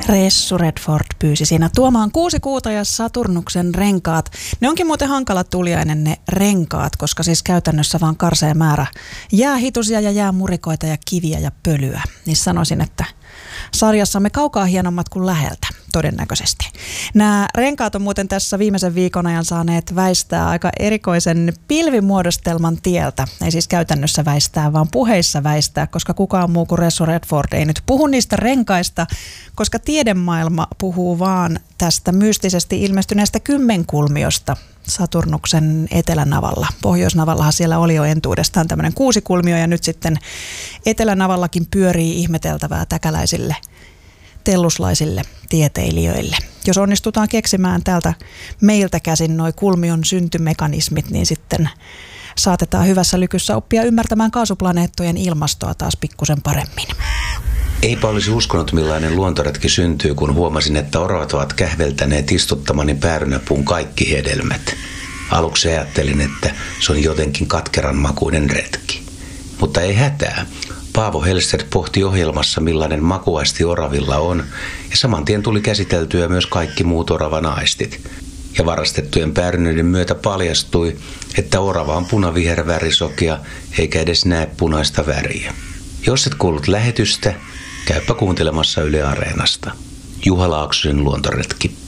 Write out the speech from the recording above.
Ressu Redford pyysi siinä tuomaan 6 kuuta ja Saturnuksen renkaat. Ne onkin muuten hankala tuliainen ne renkaat, koska siis käytännössä vaan karsee määrä jäähitusia ja jäämurikoita ja kiviä ja pölyä. Niin sanoisin, että sarjassamme kaukaa hienommat kuin läheltä, todennäköisesti. Nämä renkaat on muuten tässä viimeisen viikon ajan saaneet väistää aika erikoisen pilvimuodostelman tieltä. Ei siis käytännössä väistää, vaan puheissa väistää, koska kukaan muu kuin Ressu Redford ei nyt puhu niistä renkaista, koska tiedemaailma puhuu vaan tästä mystisesti ilmestyneestä kymmenkulmiosta Saturnuksen etelänavalla. Pohjoisnavallahan siellä oli jo entuudestaan tämmöinen 6-kulmio ja nyt sitten etelänavallakin pyörii ihmeteltävää täkäläisille telluslaisille tieteilijöille. Jos onnistutaan keksimään täältä meiltä käsin noi kulmion syntymekanismit, niin sitten saatetaan hyvässä lykyssä oppia ymmärtämään kaasuplaneettojen ilmastoa taas pikkusen paremmin. Eipä olisi uskonut, millainen luontoretki syntyy, kun huomasin, että oravat ovat kähveltäneet istuttamani päärynäpuun kaikki hedelmät. Aluksi ajattelin, että se on jotenkin katkeran makuinen retki. Mutta ei hätää. Paavo Hellstedt pohti ohjelmassa, millainen makuaisti oravilla on, ja saman tien tuli käsiteltyä myös kaikki muut oravan aistit. Ja varastettujen päärynöiden myötä paljastui, että orava on punavihervärisokea, eikä edes näe punaista väriä. Jos et kuullut lähetystä, käypä kuuntelemassa Yle Areenasta. Juha Laaksosen luontoretki.